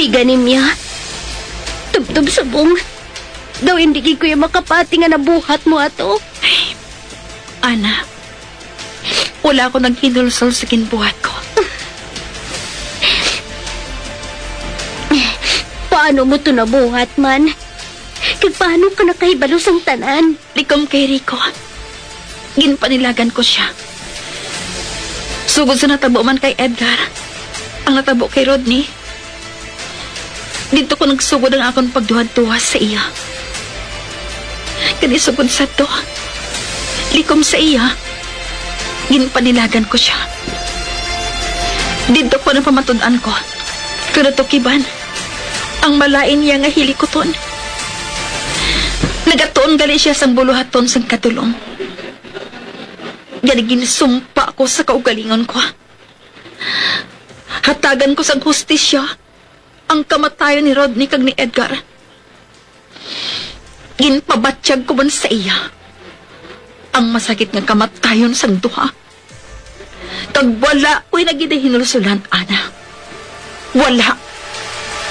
Ni ganimya. Tubtub subong. Daw hindi ko yung makapati nga nabuhat mo ato. Ana, wala ko naghinulsol sa kinbuhat ko. Paano mo to nabuhat man? Kaya paano ka nakahibalo sang tanan? Likom kay Rico. Ginpanilagan ko siya. Sugod sa natabo man kay Edgar, ang natabo kay Rodney. Dito ko nagsugod ang akong pagduhad-tuwas sa iya. Kani sugod sa to, likom sa iya, ginpanilagan ko siya. Dito ko na pamatunan ko, pero to kiban, ang malain niya nga hilikoton. Nagatuon gali siya sang buluhaton sang katulong. Gani ginsumpa ko sa kaugalingon ko. Hatagan ko sang hustisya ang kamatayon ni Rodney kag ni Edgar. Ginpabatsyag ko man sa iya ang masakit nga kamatayon sang duha. Kag wala ko'y nagidahinulsulan, Ana. Wala.